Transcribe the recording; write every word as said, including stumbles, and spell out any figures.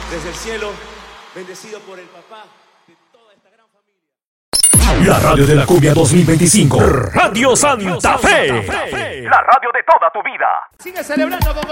desde el cielo, bendecido por el papá. La radio de la cumbia dos mil veinticinco. Radio Santa Fe. La radio de toda tu vida. Sigue celebrando con